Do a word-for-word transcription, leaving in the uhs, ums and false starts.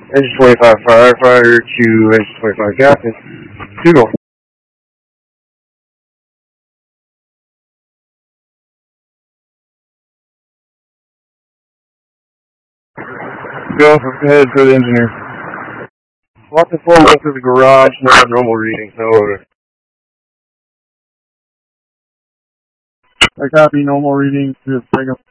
Engine twenty-five firefighter to engine twenty-five captain. Two north. Go ahead for the engineer. Lock the form up to the garage, no abnormal readings, no odor. I copy, normal readings to bring up